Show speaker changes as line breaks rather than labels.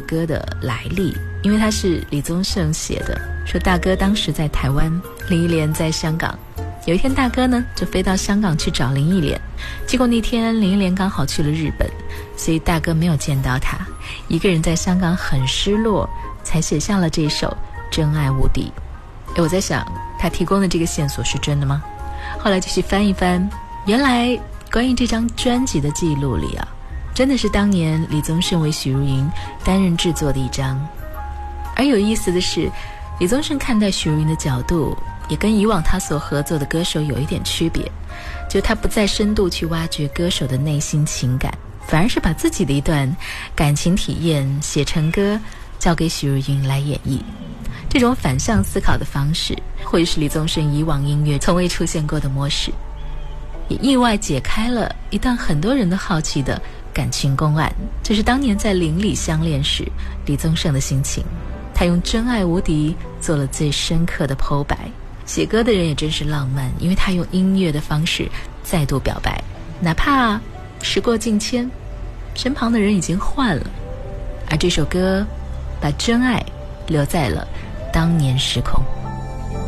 歌的来历，因为它是李宗盛写的，说大哥当时在台湾，林忆莲在香港。有一天大哥呢就飞到香港去找林忆莲，结果那天林忆莲刚好去了日本，所以大哥没有见到她，一个人在香港很失落，才写下了这首真爱无敌。我在想他提供的这个线索是真的吗？后来继续翻一翻，原来关于这张专辑的记录里啊，真的是当年李宗盛为许茹芸担任制作的一张。而有意思的是，李宗盛看待许茹芸的角度也跟以往他所合作的歌手有一点区别，就他不再深度去挖掘歌手的内心情感，反而是把自己的一段感情体验写成歌，交给许茹芸来演绎。这种反向思考的方式，或许是李宗盛以往音乐从未出现过的模式，也意外解开了一段很多人都好奇的感情公案。这是当年在邻里相恋时李宗盛的心情，他用真爱无敌做了最深刻的剖白。写歌的人也真是浪漫，因为他用音乐的方式再度表白，哪怕时过境迁，身旁的人已经换了，而这首歌把真爱留在了当年时空。